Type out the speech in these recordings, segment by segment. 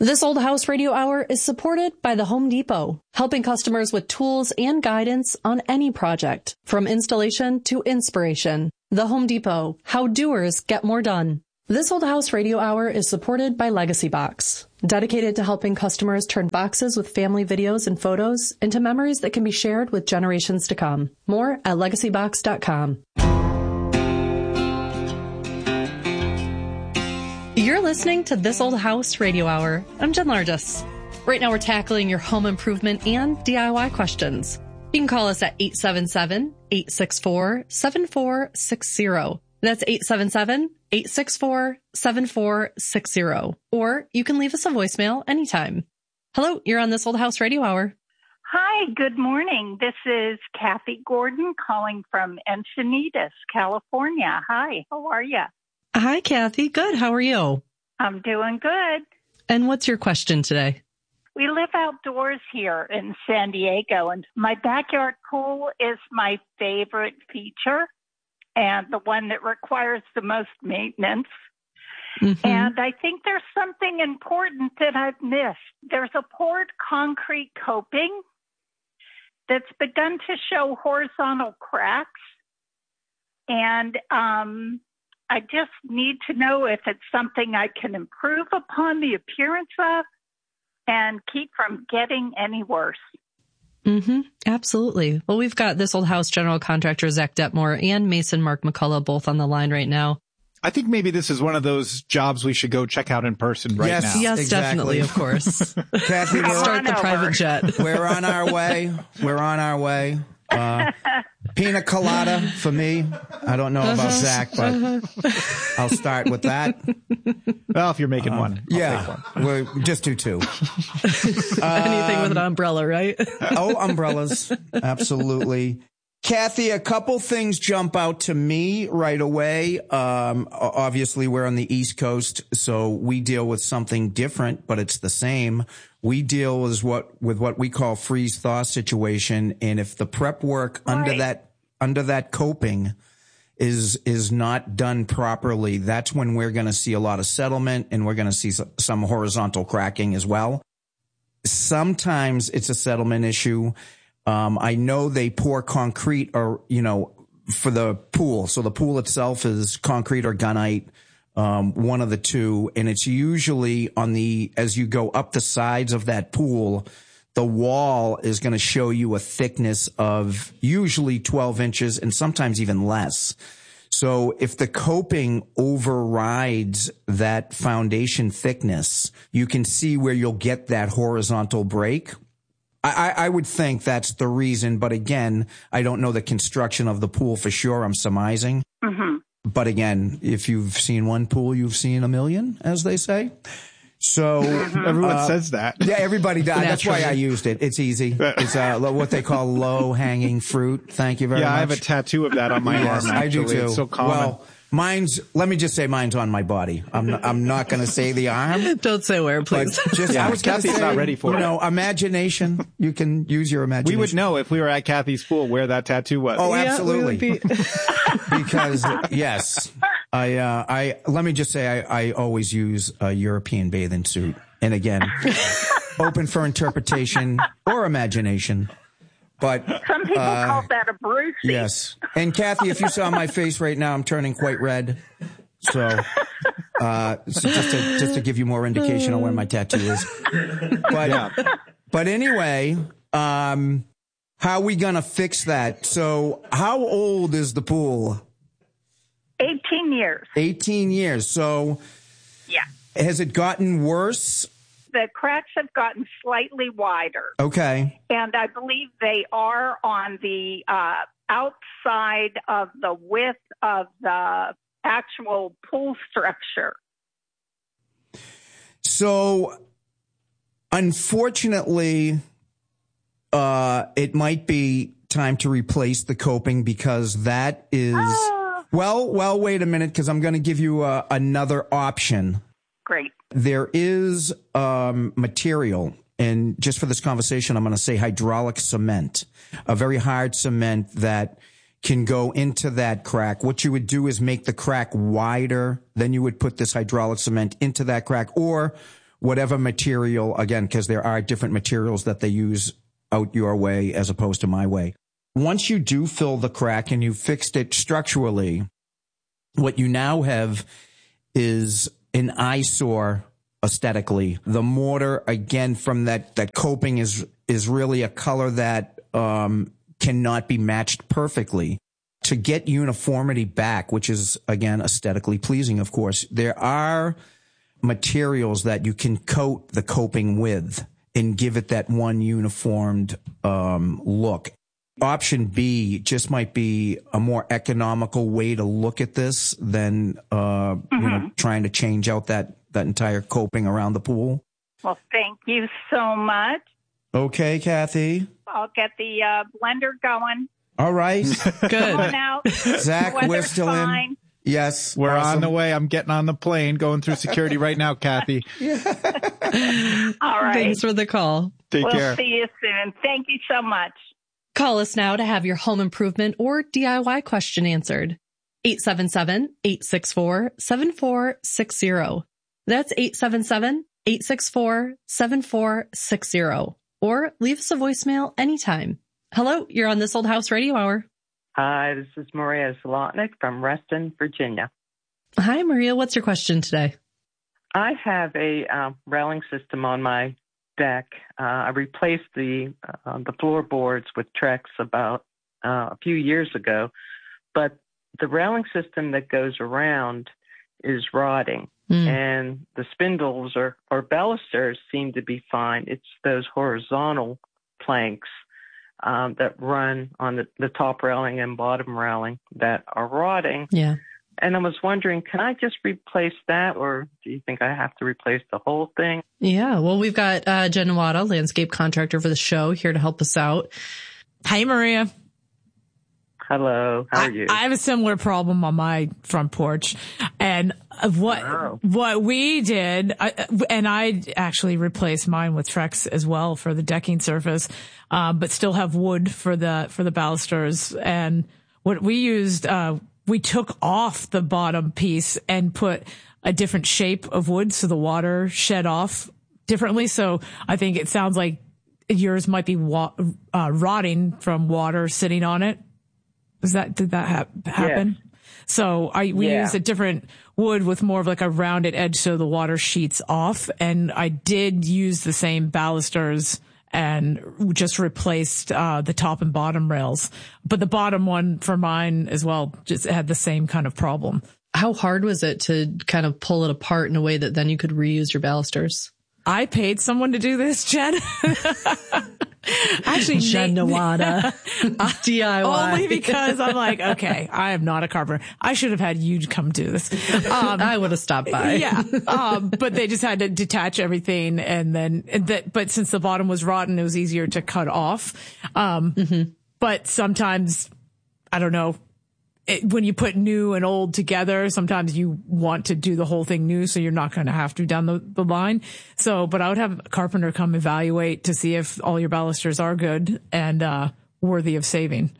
This Old House Radio Hour is supported by the Home Depot, helping customers with tools and guidance on any project, from installation to inspiration. The Home Depot, how doers get more done. This Old House Radio Hour is supported by Legacy Box, dedicated to helping customers turn boxes with family videos and photos into memories that can be shared with generations to come. More at legacybox.com. You're listening to This Old House Radio Hour. I'm Jen Largis. Right now we're tackling your home improvement and DIY questions. You can call us at 877-864-7460. That's 877-864-7460. Or you can leave us a voicemail anytime. Hello, you're on This Old House Radio Hour. Hi, good morning. This is Kathy Gordon calling from Encinitas, California. Hi, how are you? Hi, Kathy. Good. How are you? I'm doing good. And what's your question today? We live outdoors here in San Diego, and my backyard pool is my favorite feature and the one that requires the most maintenance. Mm-hmm. And I think there's something important that I've missed. There's a poured concrete coping that's begun to show horizontal cracks. And I just need to know if it's something I can improve upon the appearance of and keep from getting any worse. Mm-hmm. Absolutely. Well, we've got This Old House general contractor Zach Detmore and Mason Mark McCullough both on the line right now. I think maybe this is one of those jobs we should go check out in person now. Yes, exactly. Definitely, of course. Kathy, we'll start the private jet. We're on our way. Pina colada for me. I don't know about Zach, but I'll start with that. Well, if you're making one, I'll take one. We'll just do two. Anything with an umbrella, right? Oh, umbrellas. Absolutely. Kathy, a couple things jump out to me right away. Obviously, we're on the East Coast, so we deal with something different, but it's the same. We deal with what we call freeze-thaw situation, and if the prep work under that coping is not done properly, that's when we're going to see a lot of settlement, and we're going to see some horizontal cracking as well. Sometimes it's a settlement issue. I know they pour concrete for the pool. So the pool itself is concrete or gunite, one of the two. And it's usually as you go up the sides of that pool, the wall is going to show you a thickness of usually 12 inches and sometimes even less. So if the coping overrides that foundation thickness, you can see where you'll get that horizontal break. I would think that's the reason, but again, I don't know the construction of the pool for sure. I'm surmising. Mm-hmm. But again, if you've seen one pool, you've seen a million, as they say. So everyone says that. Yeah, everybody does. That's why I used it. It's easy. It's what they call low hanging fruit. Thank you very much. Yeah, I have a tattoo of that on my arm. Actually. I do too. It's so common. Well, let me just say mine's on my body. I'm not going to say the arm. Don't say where, please. I was Kathy's not ready for it. Imagination. You can use your imagination. We would know if we were at Kathy's pool where that tattoo was. Oh, absolutely. Because yes, let me just say I always use a European bathing suit. And again, open for interpretation or imagination. But some people call that a brucey. Yes. And Kathy, if you saw my face right now, I'm turning quite red. So just to give you more indication on where my tattoo is. But anyway, how are we going to fix that? So how old is the pool? 18 years. 18 years. So yeah. Has it gotten worse? The cracks have gotten slightly wider. Okay. And I believe they are on the outside of the width of the actual pool structure. So, unfortunately, it might be time to replace the coping because that is... Well, wait a minute, because I'm going to give you another option. Great. There is material, and just for this conversation, I'm going to say hydraulic cement, a very hard cement that can go into that crack. What you would do is make the crack wider. Then you would put this hydraulic cement into that crack. Or whatever material, again, because there are different materials that they use out your way as opposed to my way. Once you do fill the crack and you fixed it structurally, what you now have is an eyesore aesthetically. The mortar, again, from that coping is really a color that cannot be matched perfectly. To get uniformity back, which is, again, aesthetically pleasing, of course, there are materials that you can coat the coping with and give it that one uniformed look. Option B just might be a more economical way to look at this than trying to change out that entire coping around the pool. Well, thank you so much. Okay, Kathy. I'll get the blender going. All right. Good. Going out. Zach, we're still fine. in. Yes. We're awesome. on the way. I'm getting on the plane, going through security right now, Kathy. All right. Thanks for the call. Take care. We'll see you soon. Thank you so much. Call us now to have your home improvement or DIY question answered. 877-864-7460. That's 877-864-7460. Or leave us a voicemail anytime. Hello, you're on This Old House Radio Hour. Hi, this is Maria Zlotnick from Reston, Virginia. Hi, Maria. What's your question today? I have a railing system on my deck. I replaced the floorboards with Trex about a few years ago, but the railing system that goes around is rotting, and the spindles or balusters seem to be fine. It's those horizontal planks that run on the top railing and bottom railing that are rotting. Yeah. And I was wondering, can I just replace that, or do you think I have to replace the whole thing? Yeah. Well, we've got Jen Nawada, landscape contractor for the show, here to help us out. Hi, Maria. Hello. How are you? I have a similar problem on my front porch. And what we did, and I actually replaced mine with Trex as well for the decking surface, but still have wood for the balusters. And what we used, we took off the bottom piece and put a different shape of wood so the water shed off differently. So I think it sounds like yours might be rotting from water sitting on it. Did that happen? Yes. So we used a different wood with more of like a rounded edge so the water sheets off. And I did use the same balusters and just replaced the top and bottom rails. But the bottom one for mine as well just had the same kind of problem. How hard was it to kind of pull it apart in a way that then you could reuse your balusters? I paid someone to do this, Jen. Actually, Jen Nawada, DIY. Only because I'm like, okay, I am not a carpenter. I should have had you come do this. I would have stopped by. Yeah. But they just had to detach everything but since the bottom was rotten, it was easier to cut off. But sometimes, I don't know, when you put new and old together, sometimes you want to do the whole thing new, so you're not going to have to down the line. So, but I would have a carpenter come evaluate to see if all your balusters are good and worthy of saving.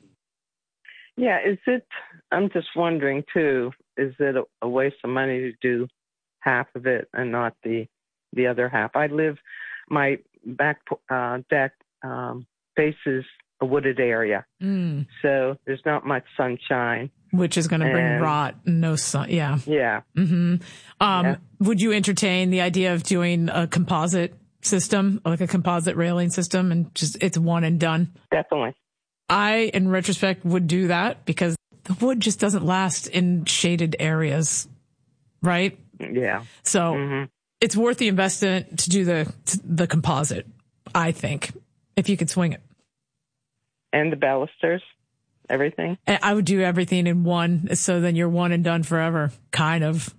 Yeah, I'm just wondering too, is it a waste of money to do half of it and not the other half? My back deck faces a wooded area. So there's not much sunshine. Which is going to bring rot and no sun. Yeah. Yeah. Would you entertain the idea of doing a composite system, like a composite railing system, and just it's one and done? Definitely. I, in retrospect, would do that because the wood just doesn't last in shaded areas, right? Yeah. So it's worth the investment to do the composite, I think, if you could swing it. And the balusters, everything? I would do everything in one, so then you're one and done forever, kind of.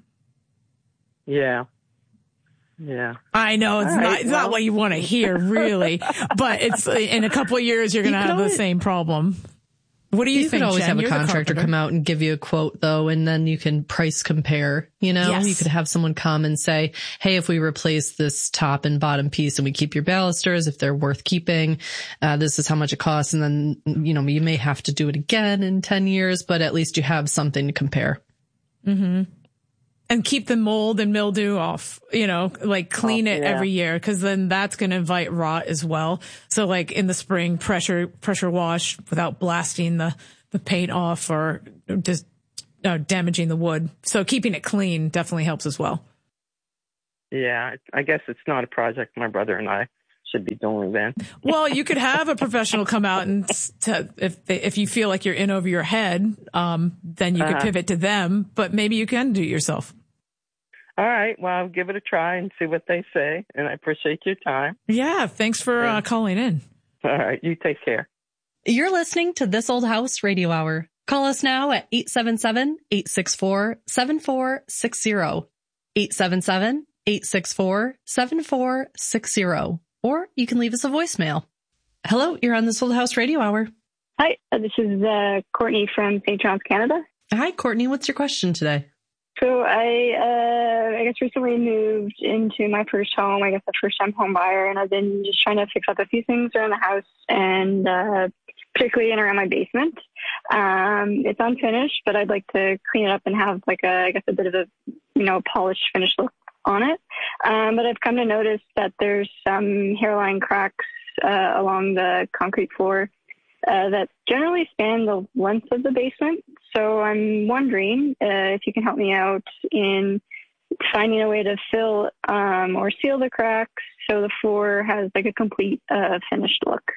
Yeah. Yeah. I know it's not what you want to hear, really, but it's in a couple of years you're going to have the same problem. What do you think? You could always Jen? have a contractor come out and give you a quote, though, and then you can price compare. You know, Yes. You could have someone come and say, hey, if we replace this top and bottom piece and we keep your balusters, if they're worth keeping, this is how much it costs. And then, you know, you may have to do it again in 10 years, but at least you have something to compare. Mm-hmm. And keep the mold and mildew off, like clean it every year, because then that's going to invite rot as well. So like in the spring, pressure wash without blasting the paint off or just damaging the wood. So keeping it clean definitely helps as well. Yeah, I guess it's not a project my brother and I should be doing then. Well, you could have a professional come out and if you feel like you're in over your head, then you could pivot to them, but maybe you can do it yourself. All right. Well, I'll give it a try and see what they say. And I appreciate your time. Yeah. Thanks for calling in. All right. You take care. You're listening to This Old House Radio Hour. Call us now at 877-864-7460. 877-864-7460. Or you can leave us a voicemail. Hello, you're on This Old House Radio Hour. Hi, this is Courtney from St. John's, Canada. Hi, Courtney. What's your question today? So I guess recently moved into my first home, a first-time home buyer, and I've been just trying to fix up a few things around the house, and particularly in around my basement. It's unfinished, but I'd like to clean it up and have a bit of a, polished, finished look on it. But I've come to notice that there's some hairline cracks along the concrete floor that generally span the length of the basement. So I'm wondering if you can help me out in finding a way to fill or seal the cracks so the floor has a complete finished look.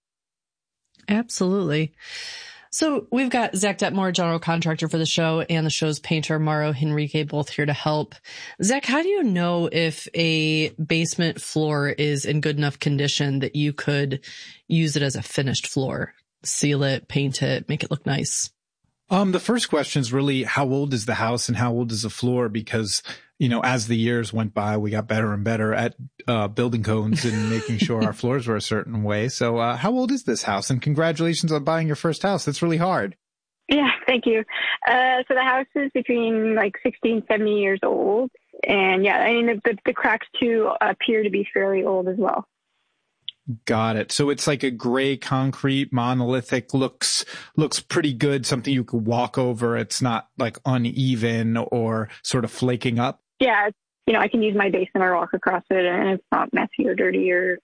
Absolutely. So we've got Zach Detmore, general contractor for the show, and the show's painter, Mauro Henrique, both here to help. Zach, how do you know if a basement floor is in good enough condition that you could use it as a finished floor? Seal it, paint it, make it look nice? The first question is really how old is the house and how old is the floor? Because, as the years went by, we got better and better at building codes and making sure our floors were a certain way. So how old is this house? And congratulations on buying your first house. That's really hard. Yeah, thank you. So the house is between 60 and 70 years old. And the cracks too appear to be fairly old as well. Got it. So it's like a gray concrete monolithic, looks pretty good. Something you could walk over. It's not uneven or sort of flaking up. Yeah. I can use my basement or walk across it and it's not messy or dirty or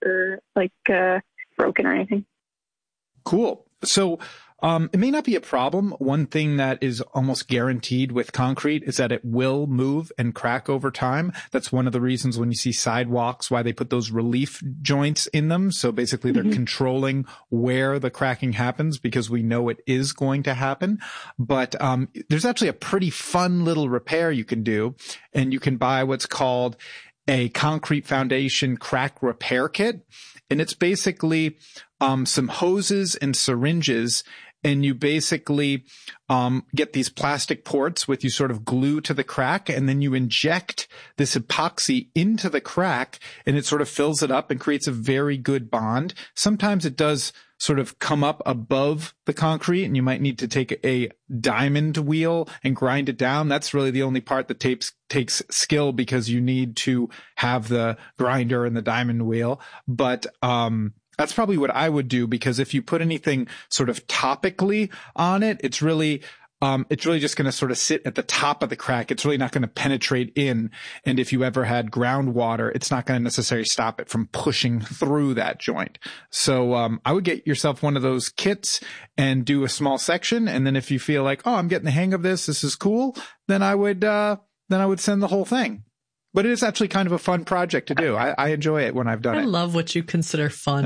broken or anything. Cool. So, it may not be a problem. One thing that is almost guaranteed with concrete is that it will move and crack over time. That's one of the reasons when you see sidewalks, why they put those relief joints in them. So basically they're controlling where the cracking happens because we know it is going to happen. But, there's actually a pretty fun little repair you can do, and you can buy what's called a concrete foundation crack repair kit. And it's basically, some hoses and syringes. And you basically get these plastic ports with you sort of glue to the crack, and then you inject this epoxy into the crack, and it sort of fills it up and creates a very good bond. Sometimes it does sort of come up above the concrete, and you might need to take a diamond wheel and grind it down. That's really the only part that takes skill, because you need to have the grinder and the diamond wheel. But that's probably what I would do, because if you put anything sort of topically on it, it's really just going to sort of sit at the top of the crack. It's really not going to penetrate in. And if you ever had groundwater, it's not going to necessarily stop it from pushing through that joint. So, I would get yourself one of those kits and do a small section. And then if you feel like, oh, I'm getting the hang of this is cool, then I would send the whole thing. But it is actually kind of a fun project to do. I enjoy it when I've done it. I love what you consider fun.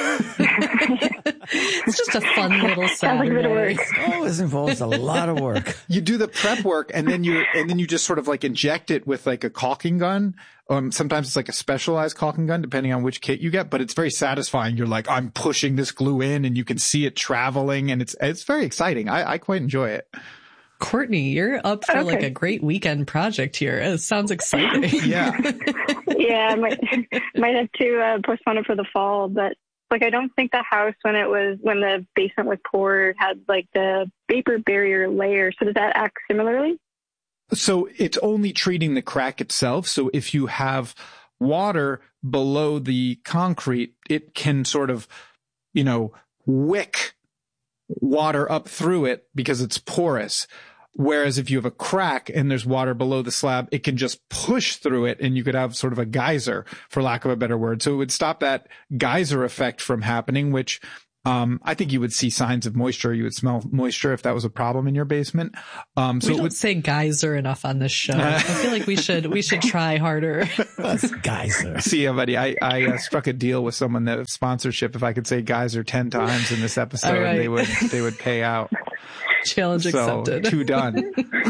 It's just a fun little Saturday. Oh, this involves a lot of work. You do the prep work, and then you just sort of inject it with a caulking gun. Sometimes it's a specialized caulking gun, depending on which kit you get, but it's very satisfying. You're like, I'm pushing this glue in, and you can see it traveling, and it's very exciting. I quite enjoy it. Courtney, you're up for a great weekend project here. It sounds exciting. Yeah. Yeah, I might have to postpone it for the fall, but I don't think the house when the basement was poured had the vapor barrier layer. So does that act similarly? So it's only treating the crack itself. So if you have water below the concrete, it can sort of, wick water up through it because it's porous. Whereas if you have a crack and there's water below the slab, it can just push through it and you could have sort of a geyser, for lack of a better word. So it would stop that geyser effect from happening, which I think you would see signs of moisture. You would smell moisture if that was a problem in your basement. So we don't say geyser enough on this show. I feel like we should try harder. Geyser. See, buddy, I struck a deal with someone that sponsorship. If I could say geyser 10 times in this episode, right. they would pay out. Challenge accepted. So, 2 done.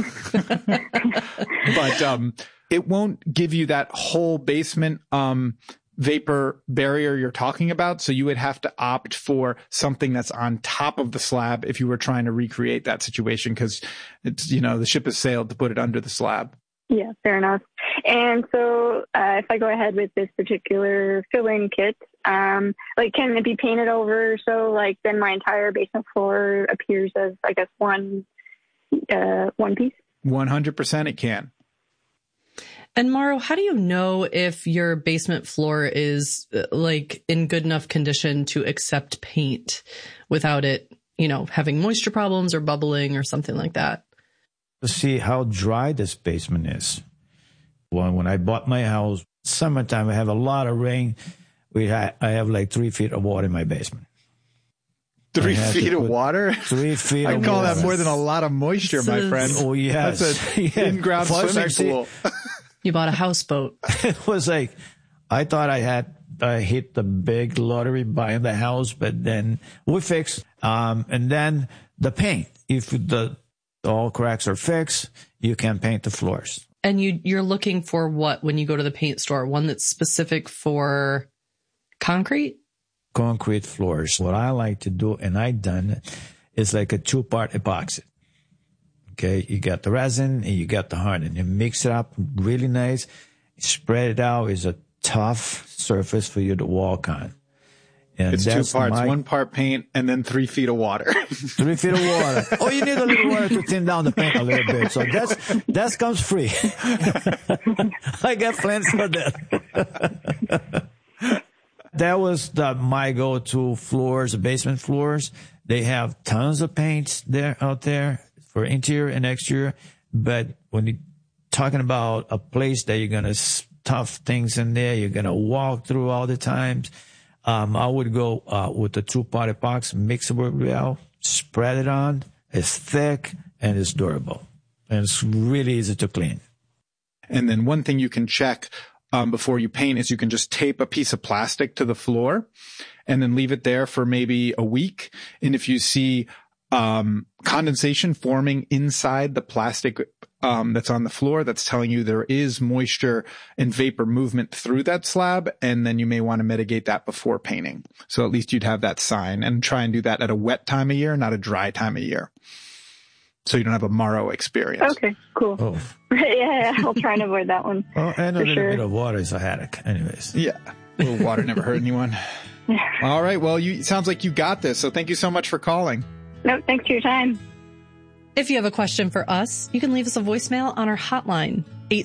But it won't give you that whole basement vapor barrier you're talking about. So you would have to opt for something that's on top of the slab if you were trying to recreate that situation, because it's, the ship has sailed to put it under the slab. Yeah, fair enough. And so if I go ahead with this particular fill-in kit, can it be painted over so then my entire basement floor appears as, I guess, one piece? 100% it can. And Mauro, how do you know if your basement floor is in good enough condition to accept paint without it, having moisture problems or bubbling or something like that? To see how dry this basement is. When I bought my house, summertime, I have a lot of rain. I have 3 feet of water in my basement. 3 feet of water? 3 feet of water. I call that more than a lot of moisture, my friend. Oh, yes. That's an in-ground swimming pool. You bought a houseboat. It was I thought I hit the big lottery buying the house, but then we fixed. And then the paint. If all cracks are fixed, you can paint the floors. And you're looking for what when you go to the paint store? One that's specific for concrete? Concrete floors. What I like to do, and I've done, is a 2-part epoxy. Okay, you got the resin and you got the hardening. You mix it up really nice, spread it out. It's a tough surface for you to walk on. And it's 2 parts, 1 part paint and then 3 feet of water. 3 feet of water. Oh, you need a little water to thin down the paint a little bit. So that comes free. I got plans for that. That was my go-to floors, basement floors. They have tons of paints out there for interior and exterior. But when you're talking about a place that you're going to stuff things in there, you're going to walk through all the times, I would go with the 2-part epoxy, mix it well, spread it on. It's thick and it's durable. And it's really easy to clean. And then one thing you can check before you paint is you can just tape a piece of plastic to the floor and then leave it there for maybe a week. And if you see condensation forming inside the plastic that's on the floor, that's telling you there is moisture and vapor movement through that slab, and then you may want to mitigate that before painting. So at least you'd have that sign, and try and do that at a wet time of year, not a dry time of year, so you don't have a Mauro experience. Okay, cool. Oh. Yeah, I'll try and avoid that one. Well, and a little bit of water is a headache anyways. Yeah, a little water never hurt anyone. All right, well, it sounds like you got this, so thank you so much for calling. No, thanks for your time. If you have a question for us, you can leave us a voicemail on our hotline,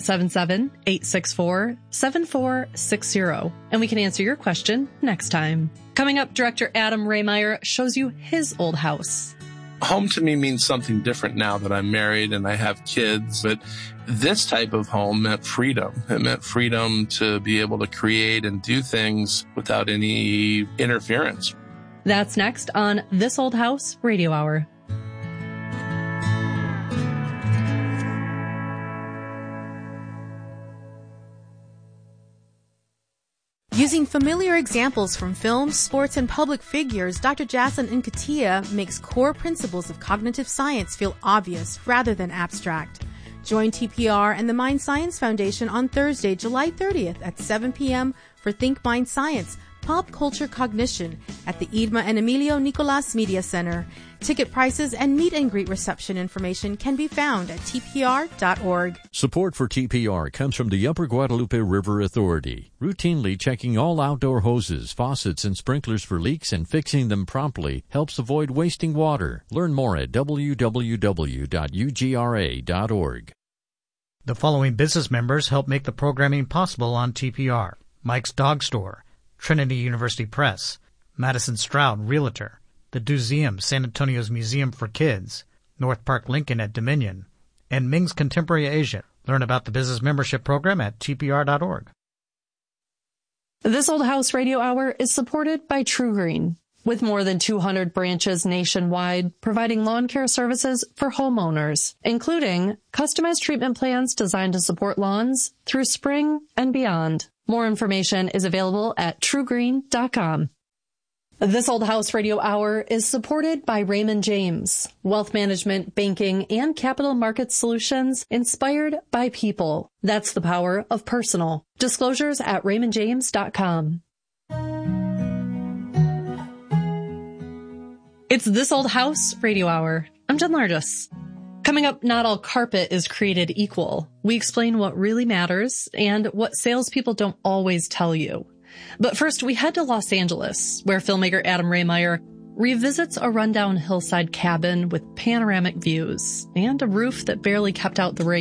877-864-7460, and we can answer your question next time. Coming up, director Adam Rehmeyer shows you his old house. Home to me means something different now that I'm married and I have kids, but this type of home meant freedom. It meant freedom to be able to create and do things without any interference. That's next on This Old House Radio Hour. Using familiar examples from films, sports, and public figures, Dr. Jason Nkatia makes core principles of cognitive science feel obvious rather than abstract. Join TPR and the Mind Science Foundation on Thursday, July 30th at 7 p.m. for Think Mind Science, Pop Culture Cognition at the Idma and Emilio Nicolas Media Center. Ticket prices and meet and greet reception information can be found at tpr.org. Support for TPR comes from the Upper Guadalupe River Authority, routinely checking all outdoor hoses, faucets, and sprinklers for leaks and fixing them promptly helps avoid wasting water. Learn more at www.ugra.org. The following business members help make the programming possible on TPR: Mike's Dog Store, Trinity University Press, Madison Stroud Realtor, the Deuseum, San Antonio's Museum for Kids, North Park Lincoln at Dominion, and Ming's Contemporary Asian. Learn about the business membership program at tpr.org. This Old House Radio Hour is supported by TruGreen. With more than 200 branches nationwide, providing lawn care services for homeowners, including customized treatment plans designed to support lawns through spring and beyond. More information is available at truegreen.com. This Old House Radio Hour is supported by Raymond James, wealth management, banking, and capital market solutions inspired by people. That's the power of personal. Disclosures at raymondjames.com. It's This Old House Radio Hour. I'm Jen Largis. Coming up, not all carpet is created equal. We explain what really matters and what salespeople don't always tell you. But first, we head to Los Angeles, where filmmaker Adam Rehmeyer revisits a rundown hillside cabin with panoramic views and a roof that barely kept out the rain.